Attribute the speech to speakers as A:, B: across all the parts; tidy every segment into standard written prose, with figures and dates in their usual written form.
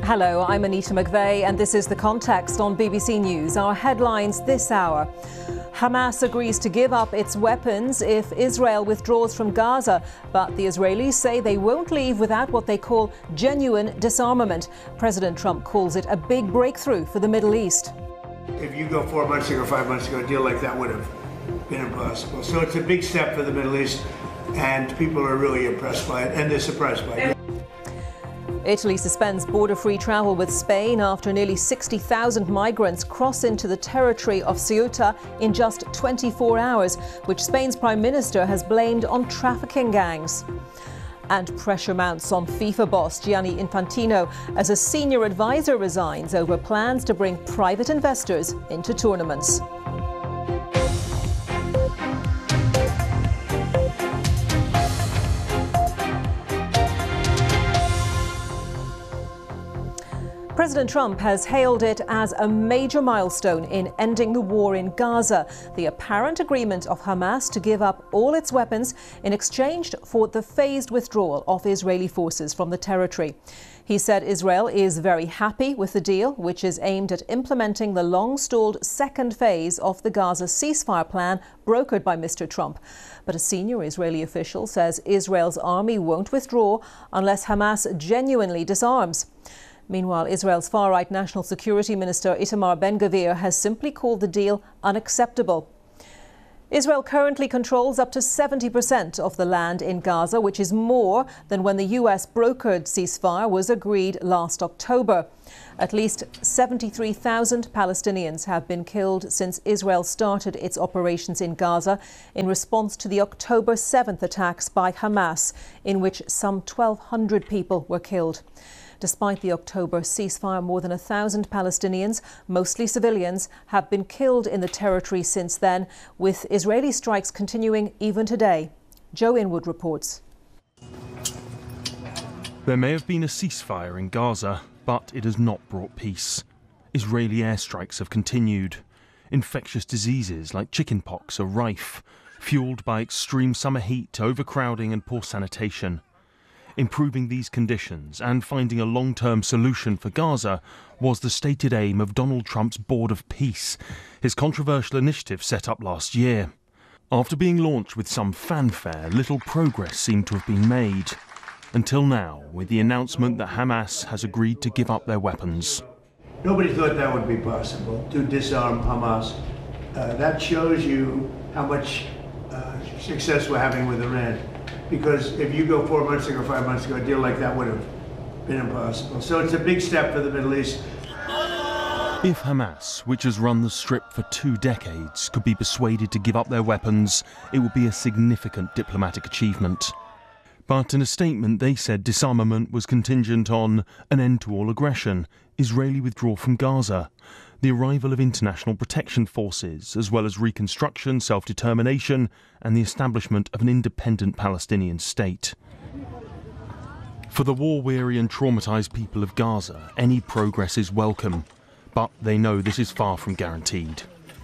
A: Hello, I'm Anita McVeigh and this is The Context on BBC News. Our headlines this hour. Hamas agrees to give up its weapons if Israel withdraws from Gaza, but the Israelis say they won't leave without what they call genuine disarmament. President Trump calls it a big breakthrough for the Middle East.
B: If you go 4 months ago or 5 months ago, a deal like that would have been impossible. So it's a big step for the Middle East, and people are really impressed by it, and they're surprised by it.
A: Italy suspends border-free travel with Spain after nearly 60,000 migrants cross into the territory of Ceuta in just 24 hours, which Spain's Prime Minister has blamed on trafficking gangs. And pressure mounts on FIFA boss Gianni Infantino as a senior advisor resigns over plans to bring private investors into tournaments. President Trump has hailed it as a major milestone in ending the war in Gaza, the apparent agreement of Hamas to give up all its weapons in exchange for the phased withdrawal of Israeli forces from the territory. He said Israel is very happy with the deal, which is aimed at implementing the long-stalled second phase of the Gaza ceasefire plan brokered by Mr. Trump. But a senior Israeli official says Israel's army won't withdraw unless Hamas genuinely disarms. Meanwhile, Israel's far-right National Security Minister Itamar Ben-Gvir has simply called the deal unacceptable. Israel currently controls up to 70% of the land in Gaza, which is more than when the US brokered ceasefire was agreed last October. At least 73,000 Palestinians have been killed since Israel started its operations in Gaza in response to the October 7th attacks by Hamas, in which some 1,200 people were killed. Despite the October ceasefire, more than 1,000 Palestinians, mostly civilians, have been killed in the territory since then, with Israeli strikes continuing even today. Joe Inwood reports.
C: There may have been a ceasefire in Gaza, but it has not brought peace. Israeli airstrikes have continued. Infectious diseases like chickenpox are rife, fueled by extreme summer heat, overcrowding and poor sanitation. Improving these conditions and finding a long-term solution for Gaza was the stated aim of Donald Trump's Board of Peace, his controversial initiative set up last year. After being launched with some fanfare, little progress seemed to have been made. Until now, with the announcement that Hamas has agreed to give up their weapons.
B: Nobody thought that would be possible, to disarm Hamas. That shows you how much success we're having with Iran. Because if you go 4 months ago, 5 months ago, a deal like that would have been impossible. So it's a big step for the Middle East.
C: If Hamas, which has run the Strip for 2 decades, could be persuaded to give up their weapons, it would be a significant diplomatic achievement. But in a statement, they said disarmament was contingent on an end to all aggression, Israeli withdrawal from Gaza, the arrival of international protection forces, as well as reconstruction, self-determination, and the establishment of an independent Palestinian state. For the war-weary and traumatised people of Gaza, any progress is welcome, but they know this is far from guaranteed.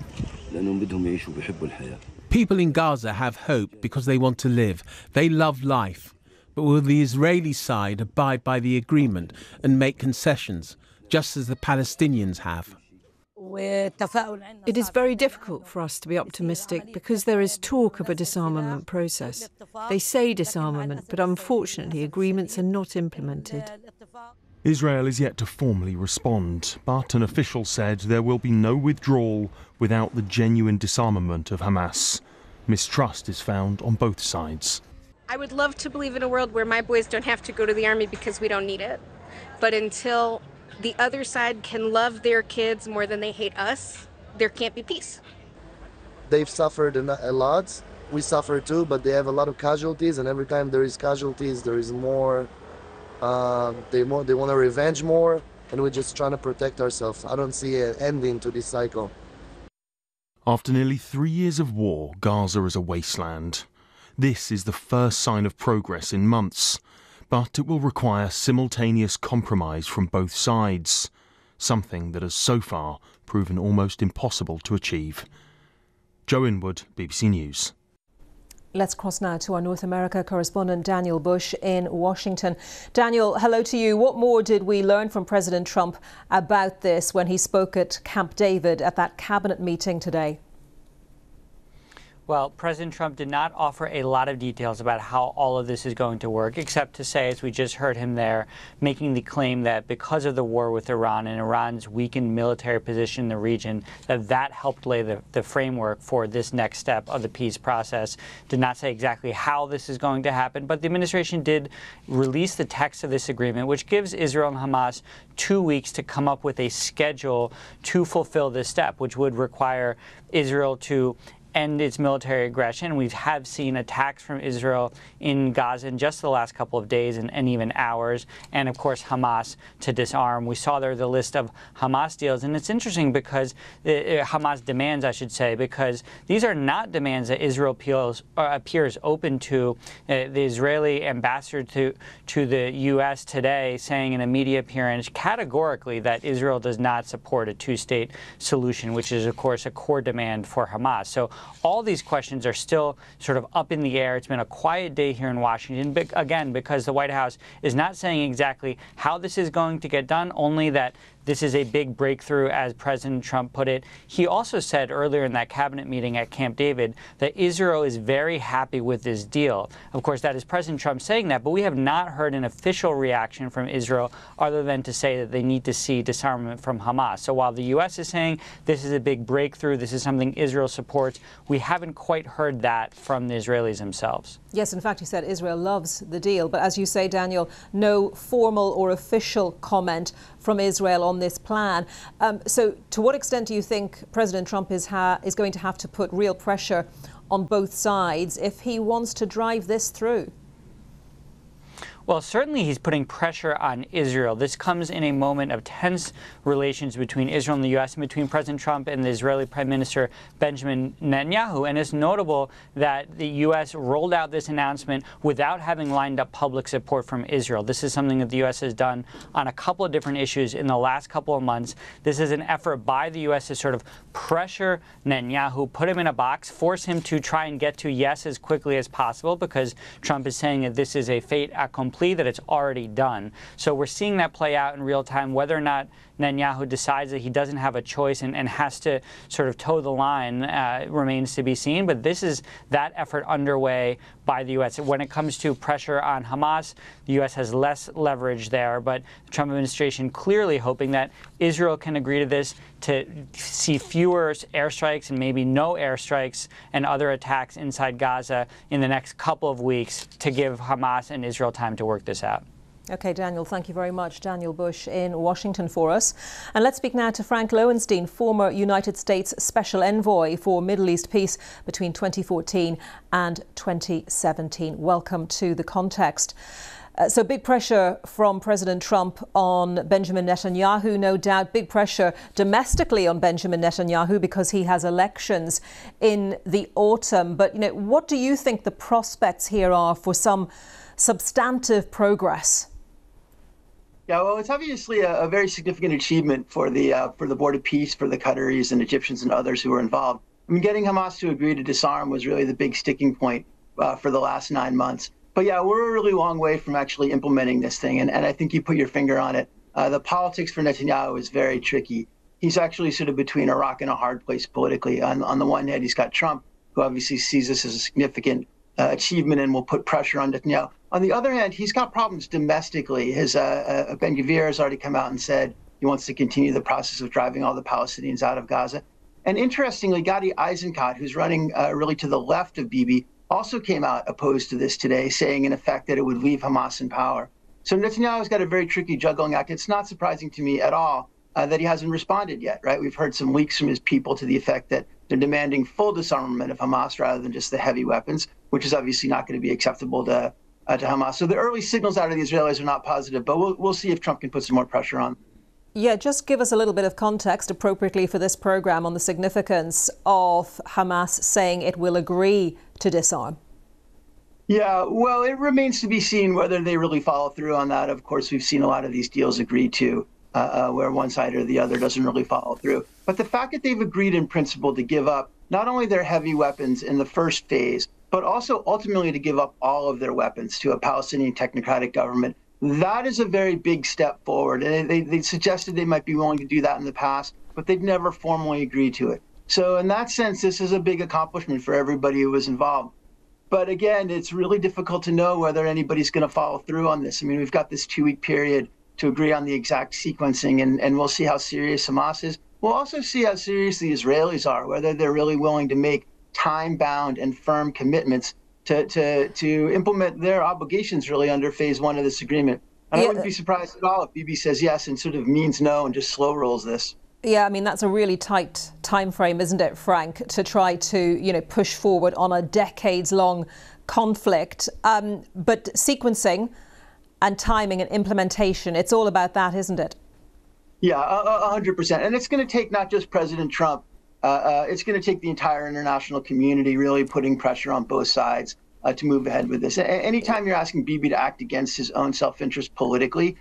D: People in Gaza have hope because they want to live. They love life. But will the Israeli side abide by the agreement and make concessions, just as the Palestinians have?
E: It is very difficult for us to be optimistic because there is talk of a disarmament process. They say disarmament, but unfortunately agreements are not implemented.
C: Israel is yet to formally respond, but an official said there will be no withdrawal without the genuine disarmament of Hamas. Mistrust is found on both sides.
F: I would love to believe in a world where my boys don't have to go to the army because we don't need it. But until the other side can love their kids more than they hate us, there can't be peace.
G: They've suffered a lot. We suffer too, but they have a lot of casualties, and every time there is casualties, there is more. They want to revenge more, and we're just trying to protect ourselves. I don't see an ending to this cycle.
C: After nearly 3 years of war, Gaza is a wasteland. This is the first sign of progress in months, but it will require simultaneous compromise from both sides, something that has so far proven almost impossible to achieve. Joe Inwood, BBC News.
A: Let's cross now to our North America correspondent Daniel Bush in Washington. Daniel, hello to you. What more did we learn from President Trump about this when he spoke at Camp David at that cabinet meeting today?
H: Well, President Trump did not offer a lot of details about how all of this is going to work, except to say, as we just heard him there, making the claim that because of the war with Iran and Iran's weakened military position in the region, that helped lay the framework for this next step of the peace process. Did not say exactly how this is going to happen, but the administration did release the text of this agreement, which gives Israel and Hamas 2 weeks to come up with a schedule to fulfill this step, which would require Israel to end its military aggression. We have seen attacks from Israel in Gaza in just the last couple of days and even hours, and of course Hamas to disarm. We saw there the list of Hamas deals, and it's interesting because Hamas demands, I should say, because these are not demands that Israel appears open to. The Israeli ambassador to the U.S. today saying in a media appearance categorically that Israel does not support a two-state solution, which is of course a core demand for Hamas. So all these questions are still sort of up in the air. It's been a quiet day here in Washington, again, because the White House is not saying exactly how this is going to get done, only that this is a big breakthrough, as President Trump put it. He also said earlier in that cabinet meeting at Camp David that Israel is very happy with this deal. Of course, that is President Trump saying that, but we have not heard an official reaction from Israel other than to say that they need to see disarmament from Hamas. So while the U.S. is saying this is a big breakthrough, this is something Israel supports, we haven't quite heard that from the Israelis themselves.
A: Yes, in fact, he said Israel loves the deal. But as you say, Daniel, no formal or official comment from Israel on this plan. So to what extent do you think President Trump is going to have to put real pressure on both sides if he wants to drive this through?
H: Well, certainly he's putting pressure on Israel. This comes in a moment of tense relations between Israel and the U.S. and between President Trump and the Israeli Prime Minister Benjamin Netanyahu. And it's notable that the U.S. rolled out this announcement without having lined up public support from Israel. This is something that the U.S. has done on a couple of different issues in the last couple of months. This is an effort by the U.S. to sort of pressure Netanyahu, put him in a box, force him to try and get to yes as quickly as possible, because Trump is saying that this is a fait accompli, that it's already done. So we're seeing that play out in real time. Whether or not Netanyahu decides that he doesn't have a choice and has to sort of toe the line remains to be seen. But this is that effort underway by the U.S. When it comes to pressure on Hamas, the U.S. has less leverage there. But the Trump administration clearly hoping that Israel can agree to this, to see fewer airstrikes and maybe no airstrikes and other attacks inside Gaza in the next couple of weeks to give Hamas and Israel time to work this out.
A: OK, Daniel, thank you very much. Daniel Bush in Washington for us. And let's speak now to Frank Lowenstein, former United States Special Envoy for Middle East Peace between 2014 and 2017. Welcome to The Context. So big pressure from President Trump on Benjamin Netanyahu, no doubt. Big pressure domestically on Benjamin Netanyahu because he has elections in the autumn. But, you know, what do you think the prospects here are for some substantive progress?
I: Yeah, well, it's obviously a very significant achievement for the Board of Peace, for the Qataris and Egyptians and others who were involved. I mean, getting Hamas to agree to disarm was really the big sticking point for the last 9 months. But yeah, we're a really long way from actually implementing this thing. And I think you put your finger on it. The politics for Netanyahu is very tricky. He's actually sort of between a rock and a hard place politically. On the one hand, he's got Trump, who obviously sees this as a significant achievement and will put pressure on Netanyahu. On the other hand, he's got problems domestically. His Ben-Gvir has already come out and said he wants to continue the process of driving all the Palestinians out of Gaza. And interestingly, Gadi Eisenkot, who's running really to the left of Bibi, also came out opposed to this today, saying in effect that it would leave Hamas in power. So Netanyahu's got a very tricky juggling act. It's not surprising to me at all that he hasn't responded yet, right? We've heard some leaks from his people to the effect that they're demanding full disarmament of Hamas rather than just the heavy weapons, which is obviously not going to be acceptable to Hamas. So the early signals out of the Israelis are not positive, but we'll see if Trump can put some more pressure on.
A: Yeah, just give us a little bit of context appropriately for this program on the significance of Hamas saying it will agree to disarm.
I: Yeah, well, it remains to be seen whether they really follow through on that. Of course, we've seen a lot of these deals agreed to where one side or the other doesn't really follow through. But the fact that they've agreed in principle to give up not only their heavy weapons in the first phase, but also ultimately to give up all of their weapons to a Palestinian technocratic government. That is a very big step forward. And they suggested they might be willing to do that in the past, but they'd never formally agreed to it. So in that sense, this is a big accomplishment for everybody who was involved. But again, it's really difficult to know whether anybody's going to follow through on this. I mean, we've got this 2-week period to agree on the exact sequencing, and we'll see how serious Hamas is. We'll also see how serious the Israelis are, whether they're really willing to make time-bound and firm commitments to implement their obligations really under phase 1 of this agreement. And I wouldn't be surprised at all if Bibi says yes and sort of means no and just slow rolls this.
A: Yeah, I mean, that's a really tight time frame, isn't it, Frank, to try to, push forward on a decades-long conflict. But sequencing and timing and implementation, it's all about that, isn't it?
I: Yeah, 100%. And it's going to take not just President Trump, it's going to take the entire international community really putting pressure on both sides to move ahead with this. Anytime you're asking Bibi to act against his own self-interest politically,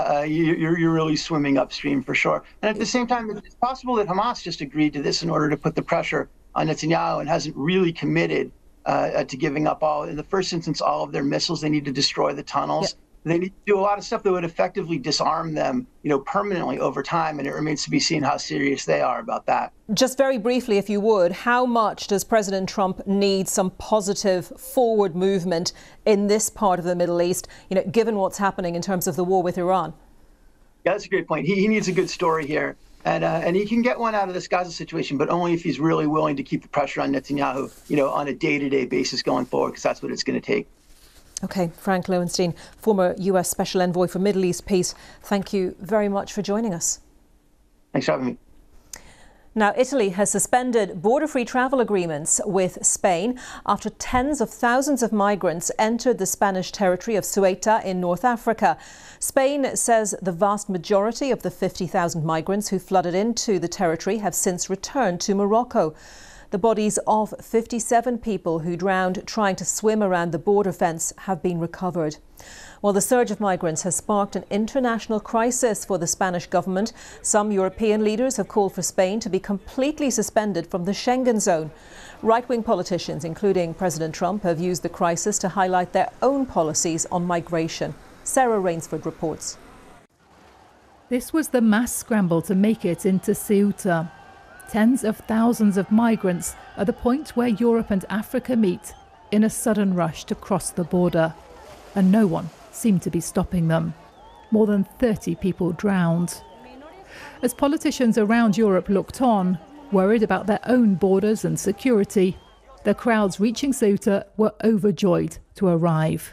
I: you're really swimming upstream for sure. And at the same time, it's possible that Hamas just agreed to this in order to put the pressure on Netanyahu and hasn't really committed to giving up in the first instance, all of their missiles. They need to destroy the tunnels. Yep. They need to do a lot of stuff that would effectively disarm them, permanently over time. And it remains to be seen how serious they are about that.
A: Just very briefly, if you would, how much does President Trump need some positive forward movement in this part of the Middle East, given what's happening in terms of the war with Iran?
I: Yeah, that's a great point. He needs a good story here. And he can get one out of this Gaza situation, but only if he's really willing to keep the pressure on Netanyahu, on a day-to-day basis going forward, because that's what it's going to take.
A: OK, Frank Lowenstein, former US Special Envoy for Middle East Peace, thank you very much for joining us.
I: Thanks for having me.
A: Now, Italy has suspended border-free travel agreements with Spain after tens of thousands of migrants entered the Spanish territory of Ceuta in North Africa. Spain says the vast majority of the 50,000 migrants who flooded into the territory have since returned to Morocco. The bodies of 57 people who drowned trying to swim around the border fence have been recovered. While the surge of migrants has sparked an international crisis for the Spanish government, some European leaders have called for Spain to be completely suspended from the Schengen zone. Right-wing politicians, including President Trump, have used the crisis to highlight their own policies on migration. Sarah Rainsford reports.
J: This was the mass scramble to make it into Ceuta. Tens of thousands of migrants are the point where Europe and Africa meet in a sudden rush to cross the border. And no one seemed to be stopping them. More than 30 people drowned. As politicians around Europe looked on, worried about their own borders and security, the crowds reaching Ceuta were overjoyed to arrive.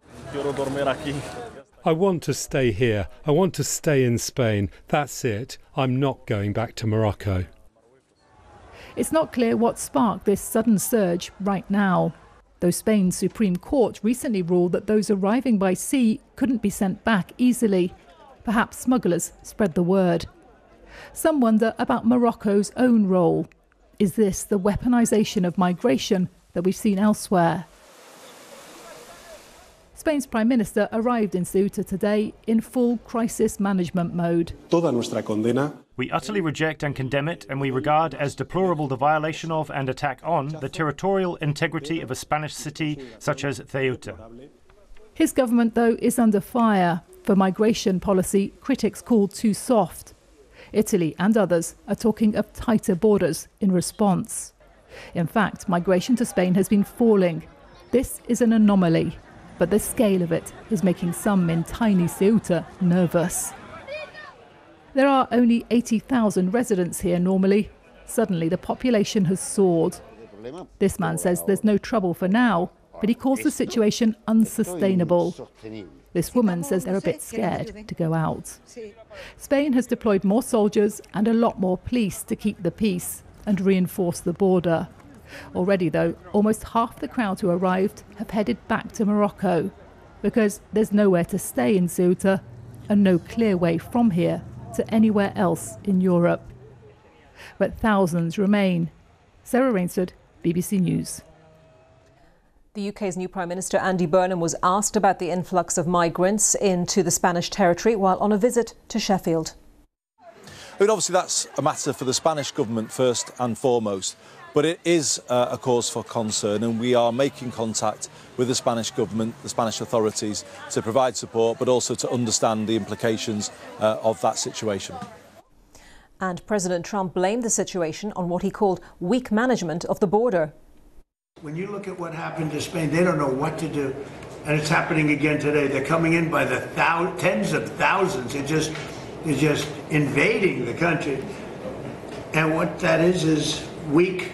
K: I want to stay here. I want to stay in Spain. That's it. I'm not going back to Morocco.
J: It's not clear what sparked this sudden surge right now, though Spain's Supreme Court recently ruled that those arriving by sea couldn't be sent back easily. Perhaps smugglers spread the word. Some wonder about Morocco's own role. Is this the weaponization of migration that we've seen elsewhere? Spain's Prime Minister arrived in Ceuta today in full crisis management mode.
L: We utterly reject and condemn it, and we regard as deplorable the violation of and attack on the territorial integrity of a Spanish city such as Ceuta.
J: His government, though, is under fire for migration policy critics call too soft. Italy and others are talking of tighter borders in response. In fact, migration to Spain has been falling. This is an anomaly, but the scale of it is making some in tiny Ceuta nervous. There are only 80,000 residents here normally. Suddenly the population has soared. This man says there's no trouble for now, but he calls the situation unsustainable. This woman says they're a bit scared to go out. Spain has deployed more soldiers and a lot more police to keep the peace and reinforce the border. Already, though, almost half the crowd who arrived have headed back to Morocco because there's nowhere to stay in Ceuta and no clear way from here to anywhere else in Europe. But thousands remain. Sarah Rainsford, BBC News.
A: The UK's new Prime Minister Andy Burnham was asked about the influx of migrants into the Spanish territory while on a visit to Sheffield.
M: I mean, obviously that's a matter for the Spanish government first and foremost. But it is a cause for concern, and we are making contact with the Spanish government, the Spanish authorities, to provide support, but also to understand the implications of that situation.
A: And President Trump blamed the situation on what he called weak management of the border.
B: When you look at what happened to Spain, they don't know what to do. And it's happening again today. They're coming in by the tens of thousands. They're just invading the country. And what that is weak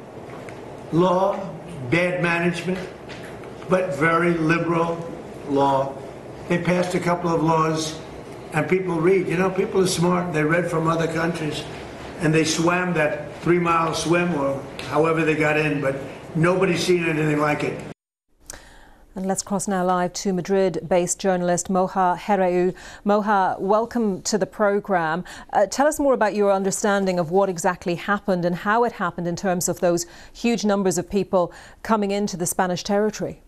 B: law, bad management, but very liberal law. They passed a couple of laws, and people read. You know, people are smart. They read from other countries, and they swam that 3-mile swim or however they got in, but nobody's seen anything like it.
A: And let's cross now live to Madrid-based journalist Moha Herreu. Moha, welcome to the programme. Tell us more about your understanding of what exactly happened and how it happened in terms of those huge numbers of people coming into the Spanish territory.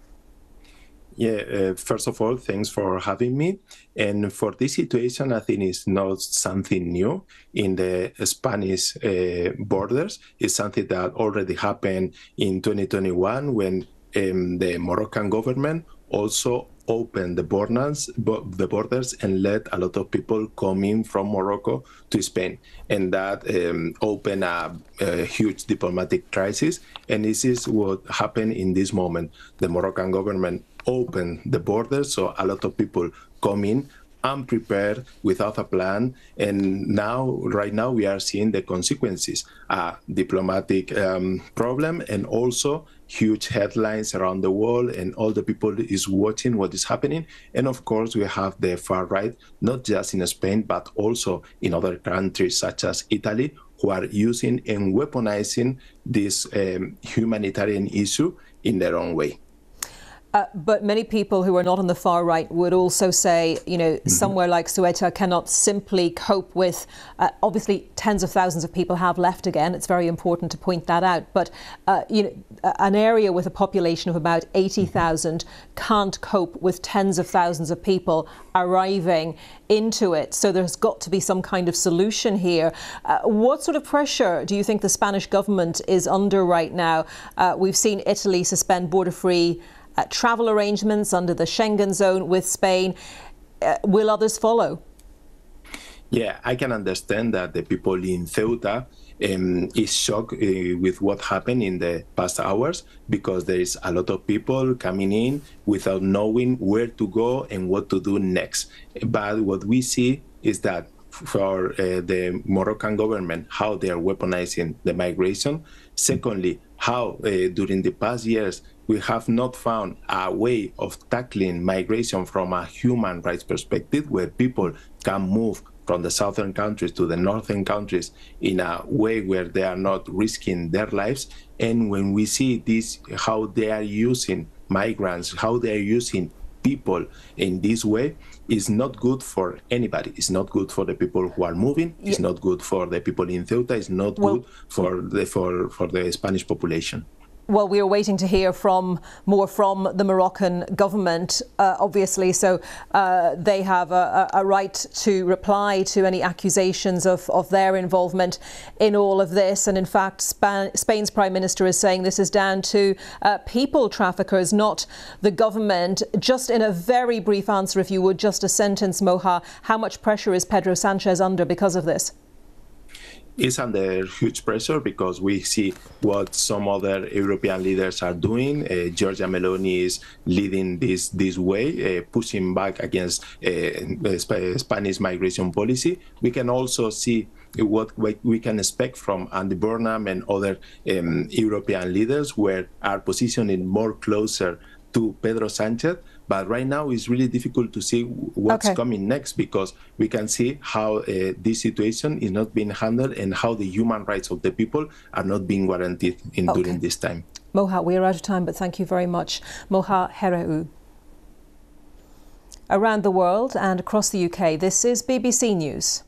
N: Yeah, first of all, thanks for having me. And for this situation, I think it's not something new in the Spanish borders. It's something that already happened in 2021 when the Moroccan government also opened the borders and let a lot of people come in from Morocco to Spain. And that opened a huge diplomatic crisis. And this is what happened in this moment. The Moroccan government opened the borders, so a lot of people come in unprepared, without a plan, and right now we are seeing the consequences, a diplomatic problem, and also huge headlines around the world, and all the people is watching what is happening. And of course we have the far right, not just in Spain but also in other countries such as Italy, who are using and weaponizing this humanitarian issue in their own way.
A: But many people who are not on the far right would also say, you know, somewhere like Ceuta cannot simply cope with, obviously tens of thousands of people have left again. It's very important to point that out. But, you know, an area with a population of about 80,000 can't cope with tens of thousands of people arriving into it. So there's got to be some kind of solution here. What sort of pressure do you think the Spanish government is under right now? We've seen Italy suspend border-free travel arrangements under the Schengen zone with Spain. Will others follow?
N: Yeah, I can understand that the people in Ceuta is shocked with what happened in the past hours, because there is a lot of people coming in without knowing where to go and what to do next. But what we see is that for the Moroccan government, how they are weaponizing the migration. Secondly, how during the past years we have not found a way of tackling migration from a human rights perspective, where people can move from the southern countries to the northern countries in a way where they are not risking their lives. And when we see this, how they are using migrants, how they are using people in this way, is not good for anybody. It's not good for the people who are moving. It's not good for the people in Ceuta. It's not good for the Spanish population.
A: Well, we are waiting to hear more from the Moroccan government, obviously, so they have a right to reply to any accusations of their involvement in all of this. And in fact, Spain's Prime Minister is saying this is down to people traffickers, not the government. Just in a very brief answer, if you would, just a sentence, Moha, how much pressure is Pedro Sanchez under because of this?
N: Is under huge pressure because we see what some other European leaders are doing. Giorgia Meloni is leading this way, pushing back against Spanish migration policy. We can also see what we can expect from Andy Burnham and other European leaders, where are positioning more closer to Pedro Sanchez. But right now it's really difficult to see what's coming next, because we can see how this situation is not being handled and how the human rights of the people are not being guaranteed during this time.
A: Moha, we are out of time, but thank you very much. Moha Herreu. Around the world and across the UK, this is BBC News.